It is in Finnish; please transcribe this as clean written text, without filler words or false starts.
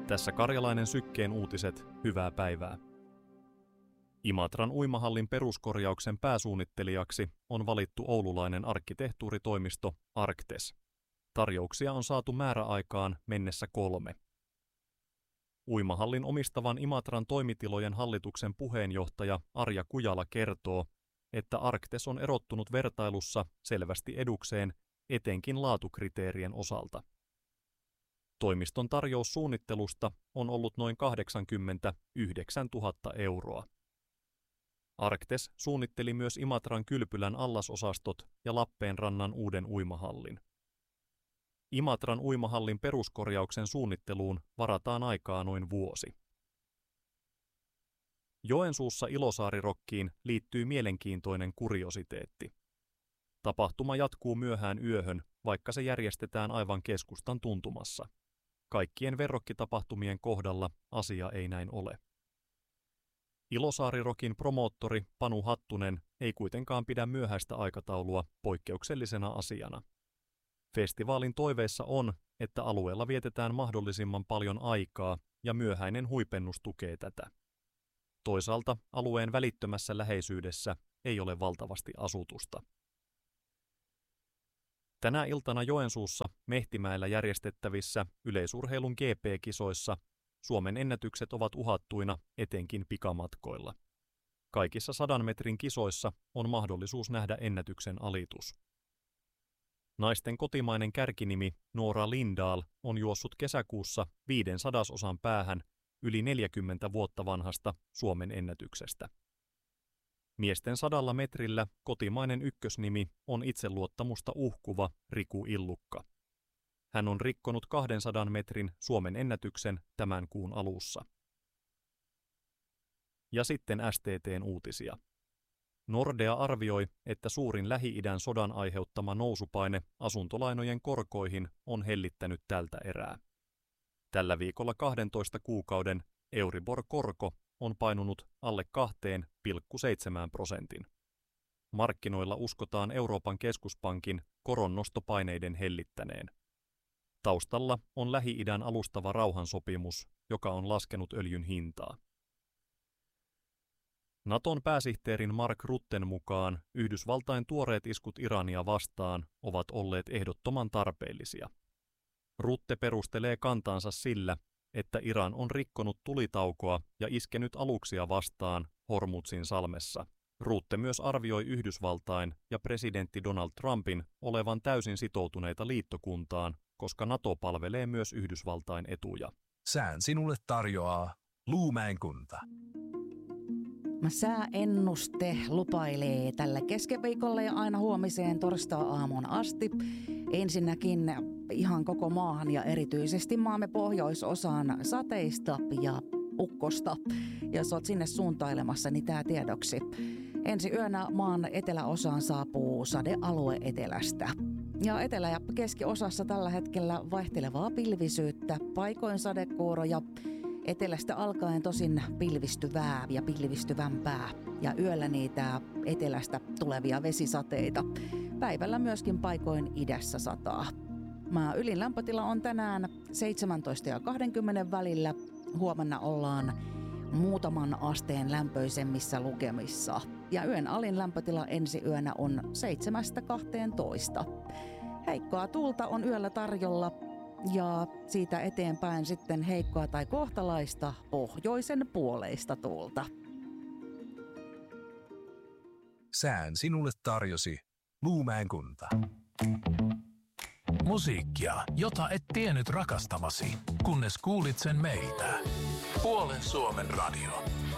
Tässä Karjalainen Sykkeen uutiset, hyvää päivää. Imatran uimahallin peruskorjauksen pääsuunnittelijaksi on valittu oululainen arkkitehtuuritoimisto Arctes. Tarjouksia on saatu määräaikaan mennessä 3. Uimahallin omistavan Imatran toimitilojen hallituksen puheenjohtaja Arja Kujala kertoo, että Arctes on erottunut vertailussa selvästi edukseen etenkin laatukriteerien osalta. Toimiston tarjous suunnittelusta on ollut noin 89 000 euroa. Arctes suunnitteli myös Imatran kylpylän allasosastot ja Lappeenrannan uuden uimahallin. Imatran uimahallin peruskorjauksen suunnitteluun varataan aikaa noin vuosi. Joensuussa Ilosaari-rockiin liittyy mielenkiintoinen kuriositeetti. Tapahtuma jatkuu myöhään yöhön, vaikka se järjestetään aivan keskustan tuntumassa. Kaikkien verrokkitapahtumien kohdalla asia ei näin ole. Ilosaari-rockin promoottori Panu Hattunen ei kuitenkaan pidä myöhäistä aikataulua poikkeuksellisena asiana. Festivaalin toiveissa on, että alueella vietetään mahdollisimman paljon aikaa ja myöhäinen huipennus tukee tätä. Toisaalta alueen välittömässä läheisyydessä ei ole valtavasti asutusta. Tänä iltana Joensuussa Mehtimäellä järjestettävissä yleisurheilun GP-kisoissa Suomen ennätykset ovat uhattuina etenkin pikamatkoilla. Kaikissa 100 metrin kisoissa on mahdollisuus nähdä ennätyksen alitus. Naisten kotimainen kärkinimi Noora Lindahl on juossut kesäkuussa 500 päähän yli 40 vuotta vanhasta Suomen ennätyksestä. Miesten 100 metrillä kotimainen ykkösnimi on itseluottamusta uhkuva Riku Illukka. Hän on rikkonut 200 metrin Suomen ennätyksen tämän kuun alussa. Ja sitten STT:n uutisia. Nordea arvioi, että suurin Lähi-idän sodan aiheuttama nousupaine asuntolainojen korkoihin on hellittänyt tältä erää. Tällä viikolla 12 kuukauden Euribor-korko on painunut alle 2,7%. Markkinoilla uskotaan Euroopan keskuspankin koronnostopaineiden hellittäneen. Taustalla on Lähi-idän alustava rauhansopimus, joka on laskenut öljyn hintaa. Naton pääsihteerin Mark Rutten mukaan Yhdysvaltain tuoreet iskut Irania vastaan ovat olleet ehdottoman tarpeellisia. Rutte perustelee kantaansa sillä, että Iran on rikkonut tulitaukoa ja iskenyt aluksia vastaan Hormuzin salmessa. Rutte myös arvioi Yhdysvaltain ja presidentti Donald Trumpin olevan täysin sitoutuneita liittokuntaan, koska NATO palvelee myös Yhdysvaltain etuja. Sään sinulle tarjoaa Luumäen kunta. Sääennuste lupailee tällä keskiviikolla ja aina huomiseen torstai-aamuun asti. Ensinnäkin ihan koko maahan ja erityisesti maamme pohjoisosaan sateista ja ukkosta. Jos olet sinne suuntailemassa, niin tämä tiedoksi. Ensi yönä maan eteläosaan saapuu sadealue etelästä. Ja etelä- ja keskiosassa tällä hetkellä vaihtelevaa pilvisyyttä, paikoin sadekuuroja. Etelästä alkaen tosin pilvistyvää ja pilvistyvämpää ja yöllä niitä etelästä tulevia vesisateita. Päivällä myöskin paikoin idässä sataa. Maan ylin lämpötila on tänään 17 ja 20 välillä. Huomenna ollaan muutaman asteen lämpöisemmissä lukemissa. Ja yön alin lämpötila ensi yönä on 7-12. Heikkoa tuulta on yöllä tarjolla. Ja siitä eteenpäin sitten heikkoa tai kohtalaista pohjoisen puoleista tuulta. Sään sinulle tarjosi Luumäen kunta. Musiikkia, jota et tiennyt rakastavasi, kunnes kuulit sen meiltä. Puolen Suomen radio.